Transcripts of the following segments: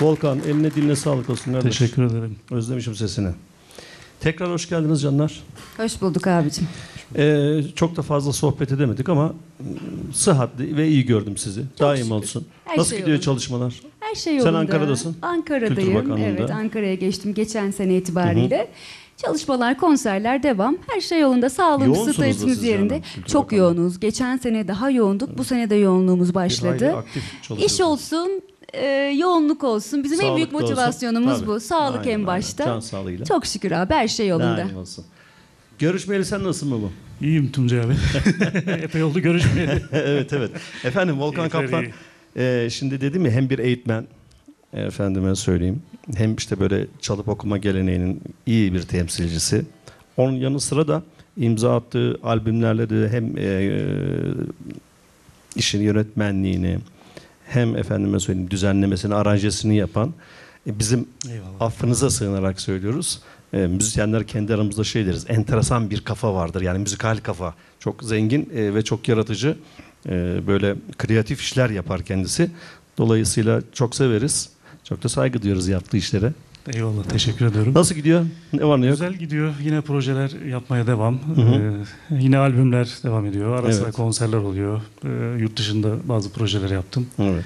Volkan, eline diline sağlık olsun. Kardeş. Teşekkür ederim. Özlemişim sesini. Tekrar hoş geldiniz canlar. Hoş bulduk abicim. Çok da fazla sohbet edemedik ama sıhhatli ve iyi gördüm sizi. Daim şükür. olsun. Her Nasıl şey gidiyor yolunda. çalışmalar? Her şey yolunda. Sen Ankara'dasın. Kültür Ankara'dayım. Bakanlığı'nda. Evet, Ankara'ya geçtim geçen sene itibariyle. Çalışmalar, konserler devam. Her şey yolunda. Sağlığımız, Yoğunsunuz da sıhhatimiz siz yerinde. yani, Kültür Çok Bakanlığı. yoğunuz. Geçen sene daha yoğunduk. Bu sene de yoğunluğumuz başladı. Hayli aktif çalışıyorsunuz. İş olsun, yoğunluk olsun. Bizim en büyük Sağlıklı olsun. motivasyonumuz Tabii. bu. Sağlık Aynen, en aynen. başta. Can sağlığıyla. Çok şükür abi, her şey yolunda. Daim olsun. Görüşmeyeli sen nasılsın baba? İyiyim Tuncay abi. Epey oldu görüşmeyeli. Evet. Efendim Volkan Keyifler Kaplan. Şimdi dedim ya, hem bir eğitmen, efendime söyleyeyim, hem işte böyle çalıp okuma geleneğinin iyi bir temsilcisi. Onun yanı sıra da imza attığı albümlerle de hem işin yönetmenliğini, hem efendime söyleyeyim düzenlemesini, aranjesini yapan, bizim Eyvallah. affınıza sığınarak söylüyoruz. Müzisyenler kendi aramızda şey deriz, enteresan bir kafa vardır. Yani müzikal kafa. Çok zengin ve çok yaratıcı, böyle kreatif işler yapar kendisi. Dolayısıyla çok severiz. Çok da saygı duyuyoruz yaptığı işlere. Eyvallah, teşekkür ediyorum. Nasıl gidiyor? Ne var ne yok? Güzel gidiyor. Yine projeler yapmaya devam. Yine albümler devam ediyor. Ara sıra Evet. konserler oluyor. Yurt dışında bazı projeler yaptım. Evet.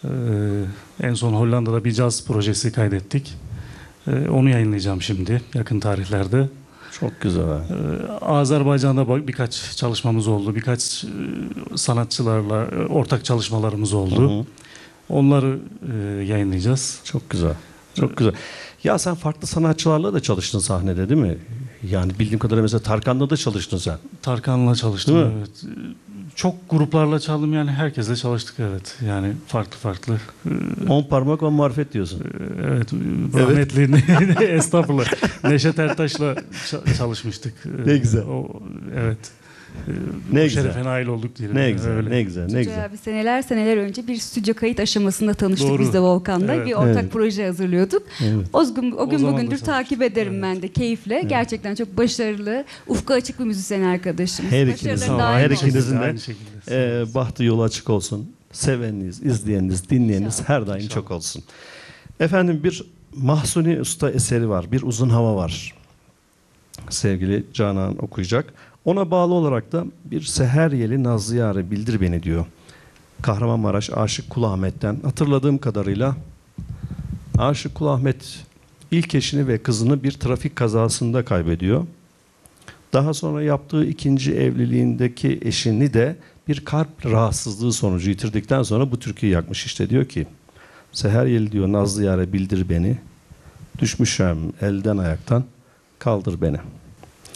En son Hollanda'da bir caz projesi kaydettik. Onu yayınlayacağım şimdi yakın tarihlerde. Çok güzel. Azerbaycan'da birkaç çalışmamız oldu. Birkaç sanatçılarla ortak çalışmalarımız oldu. Onları yayınlayacağız. Çok güzel. Çok güzel. Ya sen farklı sanatçılarla da çalıştın sahnede, değil mi? Yani bildiğim kadarıyla mesela Tarkan'la da çalıştın sen. Tarkan'la çalıştım, Değil mi? evet. Çok gruplarla çaldım, yani herkesle çalıştık, evet. Yani farklı. 10 parmak 10 marifet diyorsun. Evet, rahmetli estağfurullah. Neşet Ertaş'la çalışmıştık. Ne güzel. Evet. Ne o güzel. şerefe nail olduk diyelim. Ne güzel, Öyle. ne güzel, ne Tuncay güzel. abi seneler önce bir stüdyo kayıt aşamasında tanıştık Doğru. biz de Volkan'la. Evet. Bir ortak Evet. proje hazırlıyorduk. Evet. O gün O zaman da bugündür takip ederim ben de keyifle. Gerçekten çok başarılı, ufka açık bir müzisyen arkadaşımız. Her ikiniz, Başarıları sağ ol. daim Her olsun. ikinizin de Aynı şekilde. bahtı yolu açık olsun. Seveniniz, izleyeniniz, dinleyeniniz her daim çok olsun. Efendim, bir Mahsuni Usta eseri var. Bir uzun hava var. Sevgili Canan okuyacak. Ona bağlı olarak da bir seher yeli Nazlı Yâre bildir beni diyor. Kahramanmaraş Aşık Kul Ahmet'ten. Hatırladığım kadarıyla Aşık Kul Ahmet ilk eşini ve kızını bir trafik kazasında kaybediyor. Daha sonra yaptığı ikinci evliliğindeki eşini de bir kalp rahatsızlığı sonucu yitirdikten sonra bu türküyü yakmış. İşte diyor ki, seher yeli diyor Nazlı Yâre bildir beni, düşmüşem elden ayaktan, kaldır beni.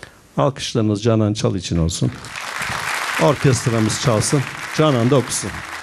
Alkışlarınız Canan Çal için olsun. Orkestramız çalsın, Canan da okusun.